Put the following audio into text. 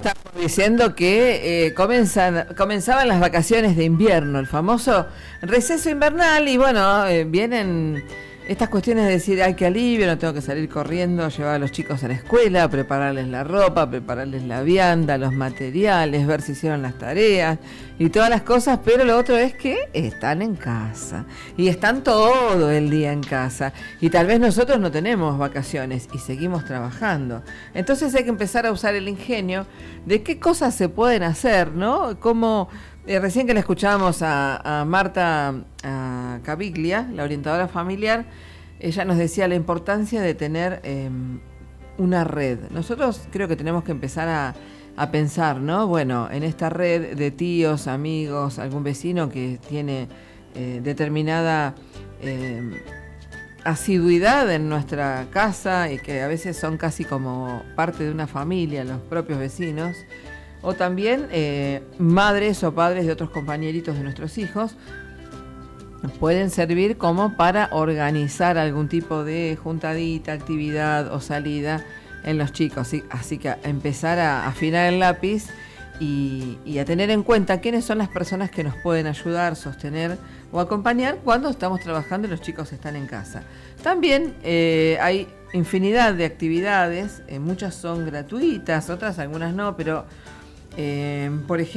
estábamos diciendo que comenzaban las vacaciones de invierno, el famoso receso invernal, y bueno, vienen estas cuestiones de decir, ay, qué alivio, no tengo que salir corriendo, llevar a los chicos a la escuela, prepararles la ropa, prepararles la vianda, los materiales, ver si hicieron las tareas y todas las cosas, pero lo otro es que están en casa y están todo el día en casa y tal vez nosotros no tenemos vacaciones y seguimos trabajando. Entonces hay que empezar a usar el ingenio de qué cosas se pueden hacer, ¿no? Como recién que le escuchábamos a Marta Caviglia, la orientadora familiar, ella nos decía la importancia de tener una red. Nosotros creo que tenemos que empezar a pensar, ¿no? Bueno, en esta red de tíos, amigos, algún vecino que tiene determinada asiduidad en nuestra casa y que a veces son casi como parte de una familia, los propios vecinos, o también madres o padres de otros compañeritos de nuestros hijos, pueden servir como para organizar algún tipo de juntadita, actividad o salida en los chicos. Así que empezar a afinar el lápiz y a tener en cuenta quiénes son las personas que nos pueden ayudar, sostener o acompañar cuando estamos trabajando y los chicos están en casa. También hay infinidad de actividades, muchas son gratuitas, otras algunas no, pero por ejemplo,